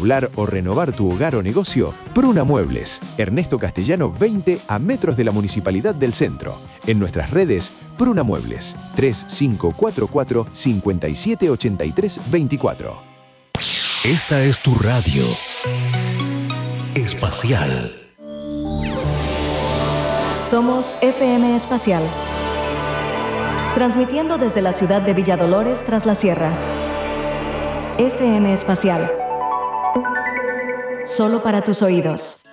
remoblar o renovar tu hogar o negocio, Pruna Muebles. Ernesto Castellano 20 a metros de la Municipalidad del Centro. En nuestras redes, Pruna Muebles 3544 5783 24. Esta es tu radio espacial. Somos FM Espacial, transmitiendo desde la ciudad de Villa Dolores tras la sierra. FM Espacial, solo para tus oídos.